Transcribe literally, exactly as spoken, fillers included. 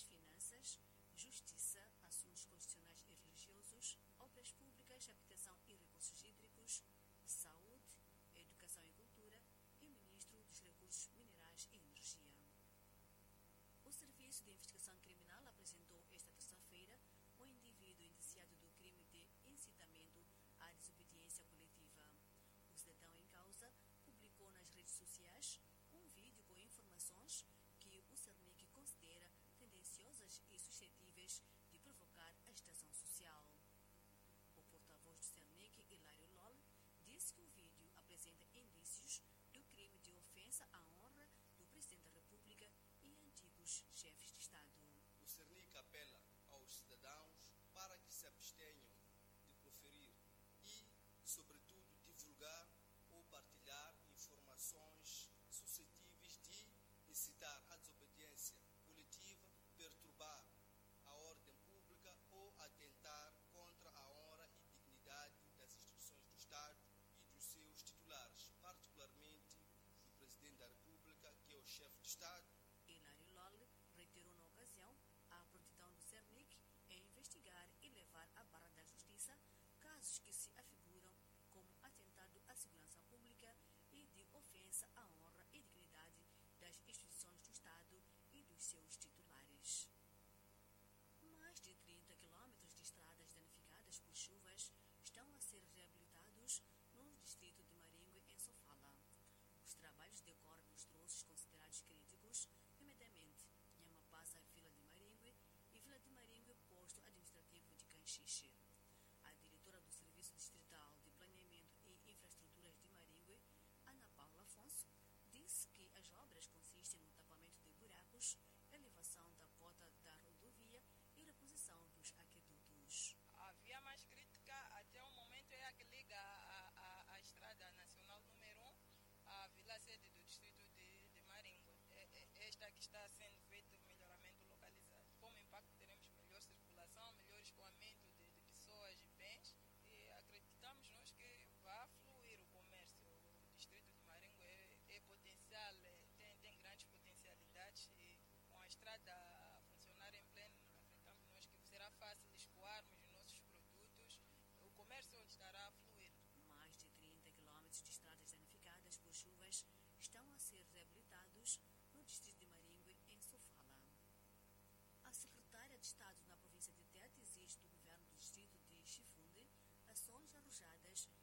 das finanças, justiça, assuntos constitucionais e religiosos, obras públicas, habitação e recursos hídricos, saúde, educação e cultura e ministro dos recursos minerais e energia. O Serviço de Investigação Criminal apresentou esta terça-feira um indivíduo indiciado do crime de incitamento à desobediência coletiva. O cidadão em causa publicou nas redes sociais um vídeo com informações que o Cernic considera tendenciosas e suscetíveis de provocar agitação social. O porta-voz do Cernic, Hilário Lol, disse que o vídeo apresenta indícios do crime de ofensa à honra do Presidente da República e antigos chefes de Estado. O Cernic apela aos cidadãos para que se abstenham de proferir e, sobretudo, divulgar ou partilhar informações suscetíveis de incitar a desobediência coletiva, perturbar a ordem pública ou atentar contra a honra e dignidade das instituições do Estado e dos seus titulares, particularmente do Presidente da República, que é o chefe de Estado. Hilário Lol reiterou na ocasião a prontidão do Cernic em investigar e levar à barra da justiça casos que se afiguram como atentado à segurança pública e de ofensa à honra e dignidade das instituições do Estado e dos seus titulares. Mais de trinta quilômetros de estradas danificadas por chuvas estão a ser reabilitados no distrito de Maringue, em Sofala. Os trabalhos decorrem nos troços considerados críticos, nomeadamente Nhamapassa, Vila de Maringue, e Vila de Maringue, posto administrativo de Canchiche. A diretora do Serviço Distrital de Planeamento e Infraestruturas de Maringue, Ana Paula Afonso, disse que as obras consistem no tapamento de buracos, elevação da cota da rodovia e reposição dos aquedutos. A via mais crítica até o momento é a que liga a, a, a Estrada Nacional número um à Vila Sede do Distrito de, de Maringue. É, é esta que está sendo feito o melhoramento localizado. Como impacto, teremos melhor circulação, melhor escoamento de, de pessoas e bens, e acreditamos nós que vai fluir o comércio. O Distrito de Maringue é, é potencial, é, tem, tem grandes potencialidades, e com a estrada a funcionar em pleno, acreditamos nós que será fácil escoarmos os nossos produtos, o comércio estará a fluir. Mais de trinta quilômetros de estradas danificadas por chuvas estão a ser reabilitados no distrito de Maringue, em Sofala. A secretária de Estado na província de Tete exige do governo do distrito de Chifunde ações arrojadas